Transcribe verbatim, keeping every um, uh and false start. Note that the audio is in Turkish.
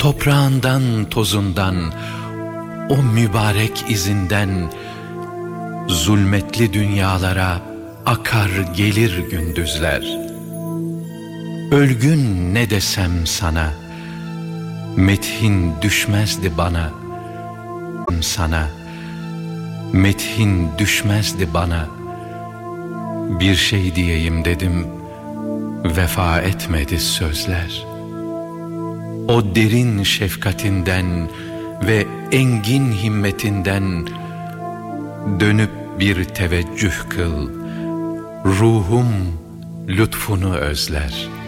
Toprağından, tozundan, o mübarek izinden zulmetli dünyalara akar gelir gündüzler. Ölgün ne desem sana, methin düşmezdi bana. Sana, methin düşmezdi bana. Bir şey diyeyim dedim, vefa etmedi sözler. O derin şefkatinden ve engin himmetinden dönüp bir teveccüh kıl, ruhum lütfunu özler.